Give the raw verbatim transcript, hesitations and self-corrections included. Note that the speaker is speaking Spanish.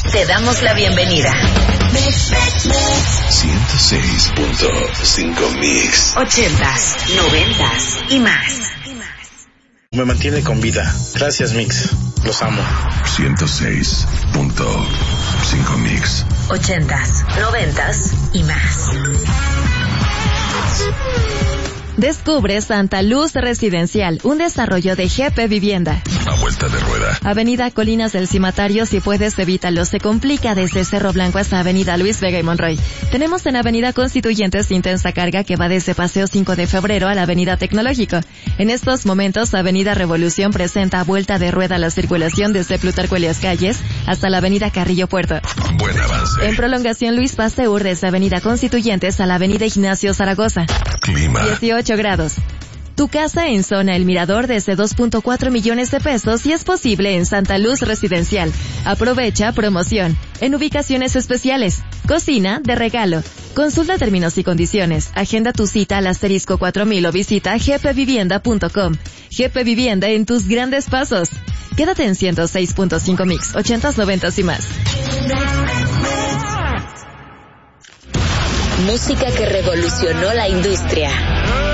te damos la bienvenida. ciento seis punto cinco Mix. Ochentas, noventas y más. Me mantiene con vida. Gracias, Mix. Los amo. ciento seis punto cinco Mix. Ochentas, noventas y más. Descubre Santa Luz Residencial, un desarrollo de G P Vivienda. A vuelta de rueda. Avenida Colinas del Cimatario, si puedes evítalo, se complica desde Cerro Blanco hasta Avenida Luis Vega y Monroy. Tenemos en Avenida Constituyentes intensa carga que va desde Paseo cinco de febrero a la Avenida Tecnológico. En estos momentos, Avenida Revolución presenta a vuelta de rueda la circulación desde Plutarco Elias Calles hasta la Avenida Carrillo Puerto. Buen avance. En prolongación Luis Pasteur desde Avenida Constituyentes a la Avenida Ignacio Zaragoza. Clima. dieciocho grados. Tu casa en zona El Mirador desde dos punto cuatro millones de pesos y es posible en Santa Luz Residencial. Aprovecha promoción en ubicaciones especiales. Cocina de regalo. Consulta términos y condiciones. Agenda tu cita al asterisco cuatro mil o visita g p vivienda punto com. G P Vivienda en tus grandes pasos. Quédate en ciento seis punto cinco Mix, ochentas, noventas y más. Música que revolucionó la industria.